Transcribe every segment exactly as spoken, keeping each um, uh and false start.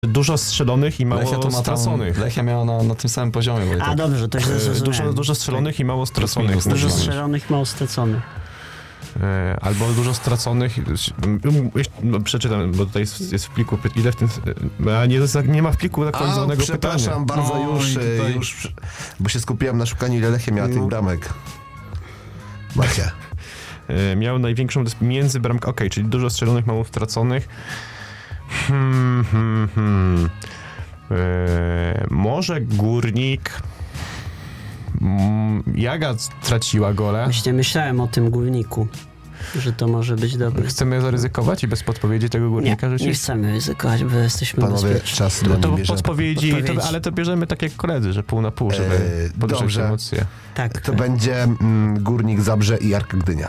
Dużo strzelonych i mało Lechia to ma straconych. Tam, Lechia miała na, na tym samym poziomie. Wojtek. A dobrze, to źle zrozumiałem. Dużo, dużo strzelonych i mało straconych. Plus minus Dużo Dużo strzelonych, mało straconych. E, Albo dużo straconych. Um, no, przeczytam, bo tutaj jest, jest w pliku. Ile w tym. A nie, nie ma w pliku aktualizowanego pytania. Przepraszam bardzo, No, już, i tutaj- już, bo się skupiłem na szukaniu, ile Lechia miała No. tych bramek. Macie. E, Miał największą dys- między bramkami. Okej, czyli dużo strzelonych, mało straconych. Hmm, hmm, hmm. E, może Górnik. Mm, Jaga straciła gole. Właśnie myślałem o tym Górniku, że to może być dobre. Chcemy zaryzykować i bez podpowiedzi tego Nie, Górnika nie rzucić? chcemy ryzykować, bo jesteśmy Panowie, bezpieczni. czas To, dla to mnie bierze. podpowiedzi, Podpowiedzi. to, ale to bierzemy tak jak koledzy, że pół na pół, żeby Eee, podwyższyć dobrze. emocje. Tak, To będzie mm, Górnik Zabrze i Arka Gdynia.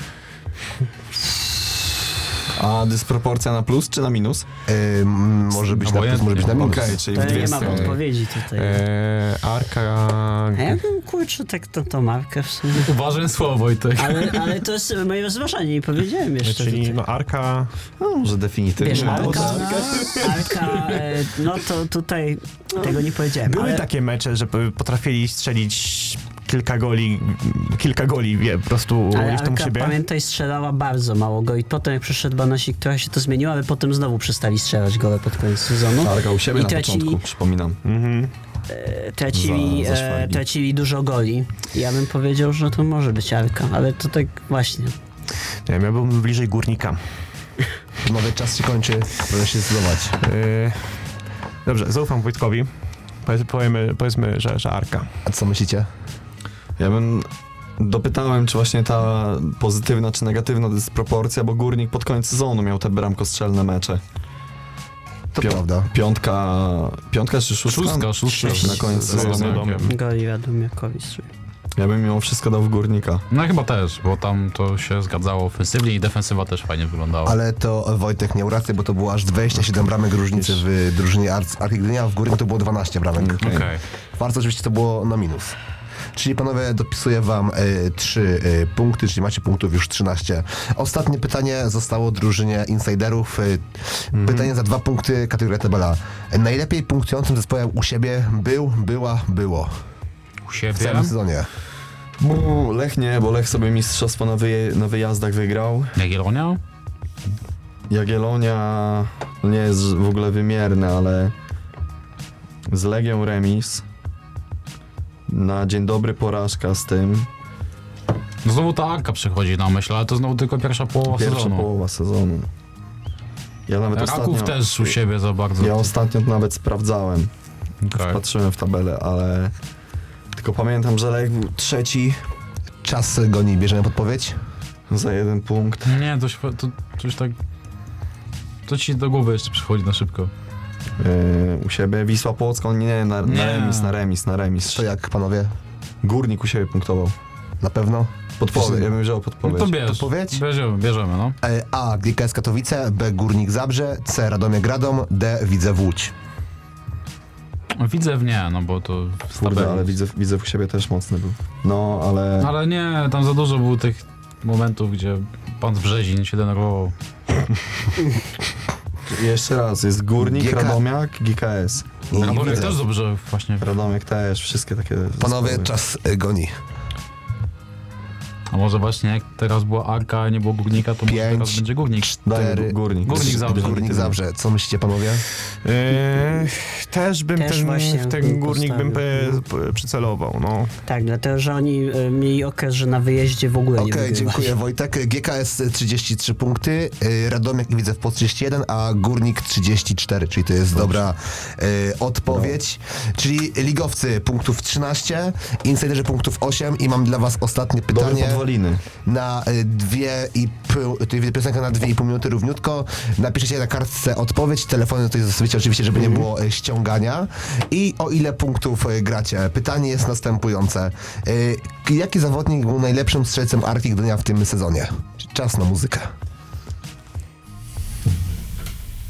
A dysproporcja na plus czy na minus? Yy, może być na plus, Obojętnie. może być na minus. Okej, czyli to w dwie nie ma strony. podpowiedzi tutaj. Eee, Arka... A ja bym, kurczę, tak to, to markę w sumie. Uważaj słowo, Wojtek. Ale, ale to jest moje rozważanie, nie powiedziałem jeszcze. Czyli tutaj. no Arka... No, może definitywnie. Wiesz, No, Arka, tak. Arka, e, no to tutaj tego nie powiedziałem. Były ale takie mecze, że p- potrafili strzelić kilka goli, kilka goli, wie, po prostu Ale gdzieś tam u Arka, siebie. pamiętaj, strzelała bardzo mało go i potem jak przyszedł Banasik, trochę się to zmieniło, ale potem znowu przestali strzelać gole pod koniec sezonu. Arka u siebie I na tracili- początku, przypominam. Mhm. E, Tracili, Za- za e, szwagi. tracili dużo goli. Ja bym powiedział, że to może być Arka, ale to tak właśnie. Nie wiem, ja byłbym bliżej Górnika. Nowy czas się kończy, proszę się zdecydować. Eee, dobrze, zaufam Wojtkowi. Powiedz, powiemy, powiedzmy, że, że Arka. A co myślicie? Ja bym dopytałem, czy właśnie ta pozytywna czy negatywna dysproporcja, bo Górnik pod koniec sezonu miał te bramkostrzelne mecze. To Pią- prawda. Piątka, piątka czy szóstka? Szóstka, szóstka. Sześć na koniec Z sezonu. Radomiem. Goli Radomiakowi strzelił. Ja bym mimo wszystko dał w Górnika. No chyba też, bo tam to się zgadzało ofensywnie i defensywa też fajnie wyglądała. Ale to Wojtek miał rację, bo to było aż dwadzieścia siedem bramek różnicy w drużynie Ar- Arki Gdynia, a w Górniku to było dwanaście bramek. Okej. Okej. Bardzo oczywiście to było na minus. Czyli panowie, dopisuję wam e, trzy e, punkty, czyli macie punktów już trzynaście. Ostatnie pytanie zostało drużynie insiderów. E, Pytanie za dwa punkty, kategoria tabela. Najlepiej punktującym zespołem u siebie był, była, było U w siebie? całym sezonie. Bu, Lech nie, bo Lech sobie mistrzostwo na, wyje, na wyjazdach wygrał. Jagiellonia? Jagiellonia nie jest w ogóle wymierne, ale z Legią remis. Na dzień dobry porażka z tym. No znowu ta Arka przychodzi na myśl, ale to znowu tylko pierwsza połowa Pierwsza sezonu. połowa sezonu. Ja nawet Raków ostatnio, też u siebie za bardzo. Ja ostatnio nawet sprawdzałem. Okej. Patrzyłem w tabelę, ale tylko pamiętam, że Lech był trzeci Czas goni, bierzemy podpowiedź? za jeden punkt. Nie, to, się- to, to już tak... To ci do głowy jeszcze przychodzi na szybko. Yy, u siebie Wisła Płocka, nie, na, na Nie. remis, na remis, na remis. To jak, panowie? Górnik u siebie punktował. Na pewno? Podpowiedź, ja bym wziął No podpowiedź. to bierz. Podpowiedź? Bierzemy, bierzemy, no. E, A. G K S Katowice, B. Górnik Zabrze, C. Radomiak Radom, D. Widzew Łódź. Widzę w nie, no bo to w Kurde, tabeli. ale widzę, widzę u siebie też mocny był. No, ale... Ale nie, tam za dużo było tych momentów, gdzie pan z Brzezin się denerwował. Jeszcze raz, jest Górnik, G K Radomiak, G K S. I Radomiak Widzew. też dobrze właśnie. Radomiak też, wszystkie takie... Panowie, zespoły. czas e, goni. A może właśnie jak teraz była Arka, a nie było Górnika, to może Pięć, teraz będzie Górnik. Daj, cztery, Górnik. Górnik Zabrze. Górnik Zabrze. Co myślicie, panowie? Eee, też bym Też ten, właśnie w ten bym Górnik bym postawił. pe, pe, przycelował, no. Tak, dlatego, że oni e, mieli okres, że na wyjeździe w ogóle nie Okej, wygrywali. dziękuję Wojtek. G K S trzydzieści trzy punkty, y, Radomiak i Widzew po trzydzieści jeden, a Górnik trzydzieści cztery, czyli to jest dobra y, odpowiedź. Czyli ligowcy punktów trzynaście, insiderzy punktów osiem i mam dla was ostatnie Dobre pytanie podwaliny. na y, dwie i pół, to piosenka na dwie i pół minuty równiutko. Napiszecie na kartce odpowiedź, telefony tutaj zostawicie oczywiście, żeby nie było y, ściągania. I o ile punktów y, gracie? Pytanie jest następujące. Y, jaki zawodnik był najlepszym strzelcem Arki Gdynia w tym sezonie? Czas na muzykę.